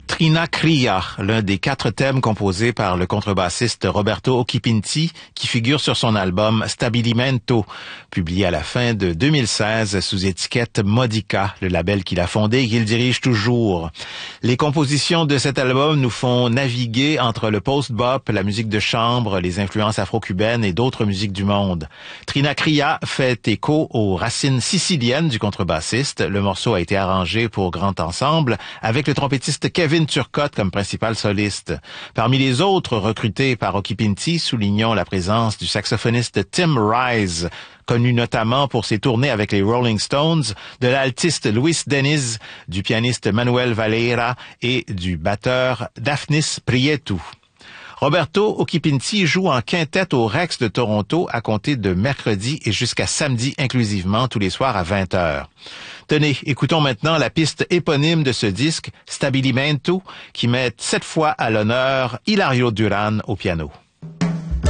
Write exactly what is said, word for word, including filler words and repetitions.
Trina Cria, l'un des quatre thèmes composés par le contrebassiste Roberto Occhipinti, qui figure sur son album Stabilimento, publié à la fin de deux mille seize sous étiquette Modica, le label qu'il a fondé et qu'il dirige toujours. Les compositions de cet album nous font naviguer entre le post-bop, la musique de chambre, les influences afro-cubaines et d'autres musiques du monde. Trina Cria fait écho aux racines siciliennes du contrebassiste. Le morceau a été arrangé pour grand ensemble avec le trompettiste Kevin Turcotte comme principal soliste. Parmi les autres recrutés par Occhipinti, soulignons la présence du saxophoniste Tim Rice, connu notamment pour ses tournées avec les Rolling Stones, de l'altiste Luis Deniz, du pianiste Manuel Valera et du batteur Daphnis Prieto. Roberto Occhipinti joue en quintette au Rex de Toronto à compter de mercredi et jusqu'à samedi inclusivement, tous les soirs à vingt heures. Tenez, écoutons maintenant la piste éponyme de ce disque, Stabilimento, qui met cette fois à l'honneur Hilario Duran au piano.